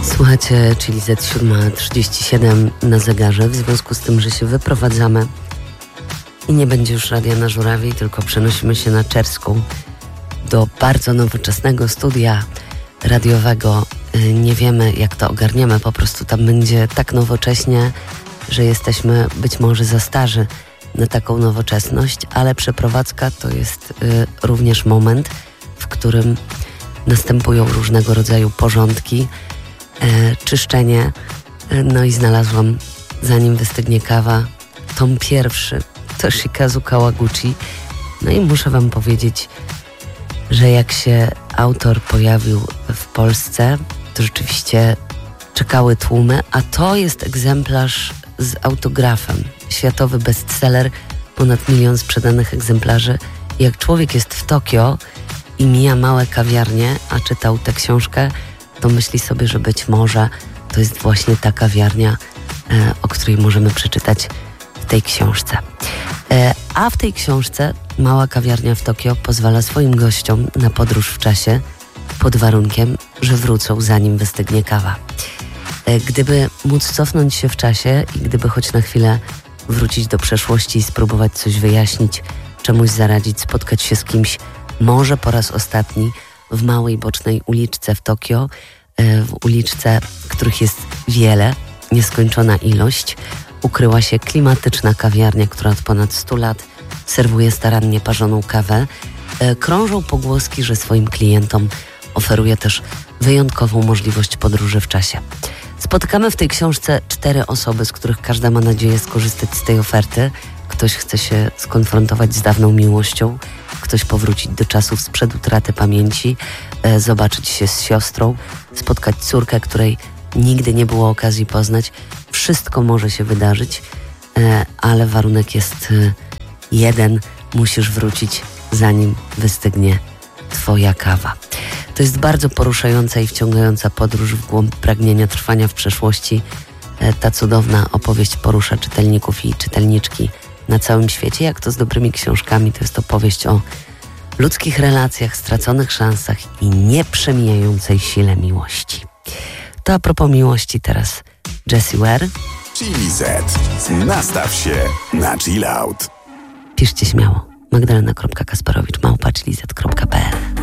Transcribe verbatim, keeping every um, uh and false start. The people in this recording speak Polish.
Słuchajcie, czyli Z siedem trzydzieści siedem na zegarze, w związku z tym, że się wyprowadzamy i nie będzie już Radia na Żurawie, tylko przenosimy się na Czerską do bardzo nowoczesnego studia radiowego. Nie wiemy, jak to ogarniemy, po prostu tam będzie tak nowocześnie, że jesteśmy być może za starzy na taką nowoczesność, ale przeprowadzka to jest y, również moment, w którym następują różnego rodzaju porządki, y, czyszczenie, y, no i znalazłam, zanim wystygnie kawa, tom pierwszy, Toshikazu Kawaguchi. No i muszę wam powiedzieć, że jak się autor pojawił w Polsce, to rzeczywiście czekały tłumy, a to jest egzemplarz z autografem. Światowy bestseller, ponad milion sprzedanych egzemplarzy. Jak człowiek jest w Tokio i mija małe kawiarnie, a czytał tę książkę, to myśli sobie, że być może to jest właśnie ta kawiarnia, e, o której możemy przeczytać w tej książce. E, a w tej książce mała kawiarnia w Tokio pozwala swoim gościom na podróż w czasie pod warunkiem, że wrócą, zanim wystygnie kawa. E, gdyby móc cofnąć się w czasie i gdyby choć na chwilę wrócić do przeszłości i spróbować coś wyjaśnić, czemuś zaradzić, spotkać się z kimś, może po raz ostatni w małej bocznej uliczce w Tokio, e, w uliczce, których jest wiele, nieskończona ilość, ukryła się klimatyczna kawiarnia, która od ponad stu lat serwuje starannie parzoną kawę. E, krążą pogłoski, że swoim klientom oferuje też wyjątkową możliwość podróży w czasie. Spotykamy w tej książce cztery osoby, z których każda ma nadzieję skorzystać z tej oferty. Ktoś chce się skonfrontować z dawną miłością, ktoś powrócić do czasów sprzed utraty pamięci, e, zobaczyć się z siostrą, spotkać córkę, której nigdy nie było okazji poznać. Wszystko może się wydarzyć, e, ale warunek jest e, jeden. Musisz wrócić, zanim wystygnie twoja kawa. To jest bardzo poruszająca i wciągająca podróż w głąb pragnienia trwania w przeszłości. E, ta cudowna opowieść porusza czytelników i czytelniczki na całym świecie. Jak to z dobrymi książkami, to jest opowieść o ludzkich relacjach, straconych szansach i nieprzemijającej sile miłości. To a propos miłości teraz Jessie Ware. Chili Z. Nastaw się na chill out. Piszcie śmiało. Magdalena kropka kasperowicz małpa chili z kropka p l